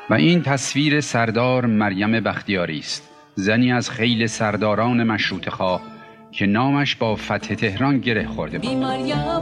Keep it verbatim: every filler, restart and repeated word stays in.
و این تصویر سردار مریم بختیاری است، زنی از خیل سرداران مشروطه خواه که نامش با فتح تهران گره خورده بود.